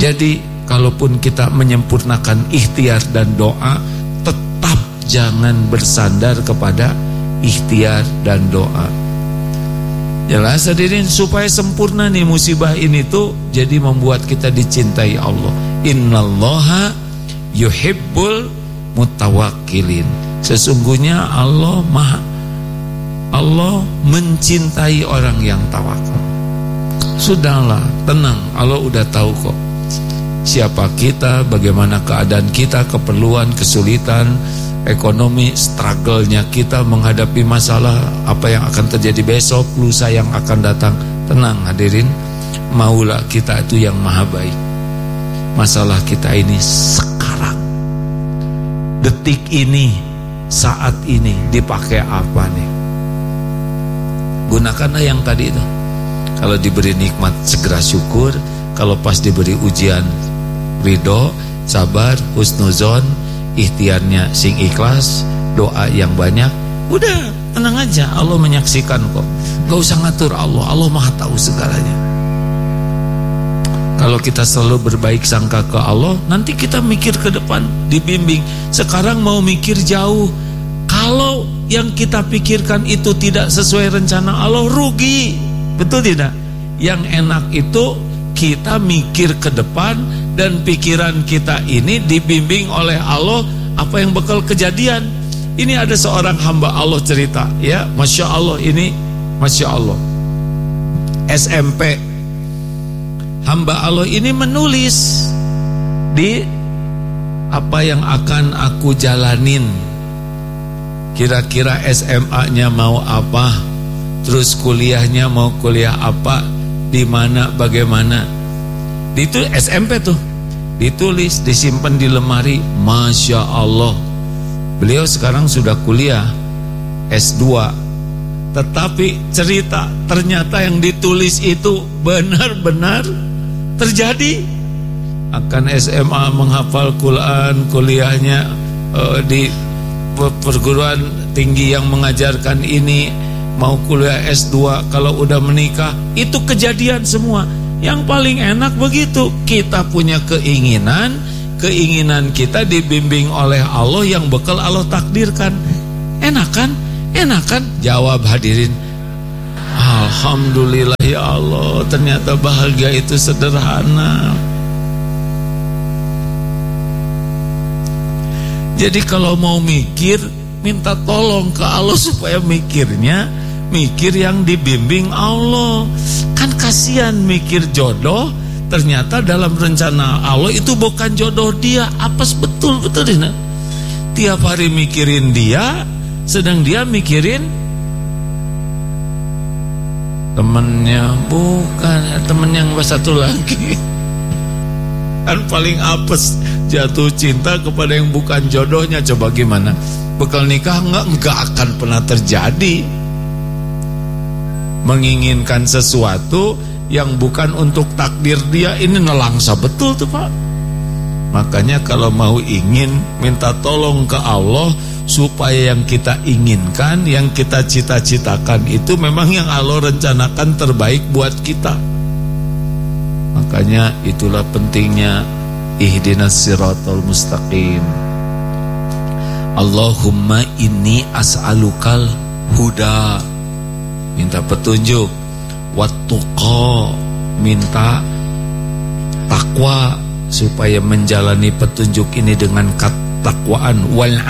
Jadi kalaupun kita menyempurnakan ikhtiar dan doa, tetap jangan bersandar kepada ikhtiar dan doa. Jelas hadirin, supaya sempurna nih musibah ini tuh jadi membuat kita dicintai Allah. Innallaha yuhibbul mutawakkilin. Sesungguhnya Allah mencintai orang yang tawakal. Sudahlah, tenang, Allah udah tahu kok siapa kita, bagaimana keadaan kita, keperluan, kesulitan, ekonomi, struggle-nya kita menghadapi masalah, apa yang akan terjadi besok, lusa yang akan datang. Tenang hadirin, maulah kita itu yang maha baik. Masalah kita ini sekarang, detik ini, saat ini dipakai apa nih? Gunakanlah yang tadi itu. Kalau diberi nikmat segera syukur, kalau pas diberi ujian ridho, sabar, husnuzon, ikhtiarnya sing ikhlas, doa yang banyak. Udah, tenang aja, Allah menyaksikan kok. Gak usah ngatur Allah, Allah maha tahu segalanya. Kalau kita selalu berbaik sangka ke Allah, nanti kita mikir ke depan, dibimbing. Sekarang mau mikir jauh. Kalau yang kita pikirkan itu tidak sesuai rencana Allah, rugi. Betul tidak? Yang enak itu kita mikir ke depan dan pikiran kita ini dibimbing oleh Allah apa yang bakal kejadian. Ini ada seorang hamba Allah cerita, ya, Masya Allah, ini Masya Allah, SMP. Hamba Allah ini menulis di apa yang akan aku jalanin. Kira-kira SMA-nya mau apa, terus kuliahnya mau kuliah apa, di mana, bagaimana. Itu SMP tuh, ditulis, disimpan di lemari. Masya Allah, beliau sekarang sudah kuliah S2. Tetapi cerita, ternyata yang ditulis itu benar-benar terjadi. Akan SMA, menghafal Quran, kuliahnya di perguruan tinggi yang mengajarkan ini, mau kuliah S2, kalau udah menikah, itu kejadian semua. Yang paling enak begitu, kita punya keinginan kita dibimbing oleh Allah yang bekal Allah takdirkan. Enak kan? Enak kan? Jawab hadirin, alhamdulillah ya Allah, ternyata bahagia itu sederhana. Jadi kalau mau mikir, minta tolong ke Allah supaya mikirnya mikir yang dibimbing Allah. Kan kasihan mikir jodoh, ternyata dalam rencana Allah itu bukan jodoh dia. Apes betul ini. Tiap hari mikirin dia, sedang dia mikirin temennya, bukan temen yang satu lagi. Kan paling apes jatuh cinta kepada yang bukan jodohnya. Coba gimana? Bekal nikah enggak akan pernah terjadi. Menginginkan sesuatu yang bukan untuk takdir dia, ini nelangsa betul tuh Pak. Makanya kalau mau ingin, minta tolong ke Allah supaya yang kita inginkan, yang kita cita-citakan itu memang yang Allah rencanakan terbaik buat kita. Makanya itulah pentingnya ihdinas siratal mustaqim. Allahumma inni as'alukal huda, minta petunjuk, wattuqa, minta takwa supaya menjalani petunjuk ini dengan ketakwaan, wal